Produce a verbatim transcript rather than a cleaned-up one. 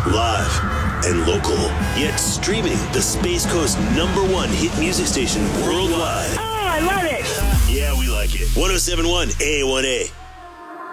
live and local. Yet streaming the Space Coast number one hit music station worldwide. Oh, I love it. Yeah, we like it. one oh seven point one A one A.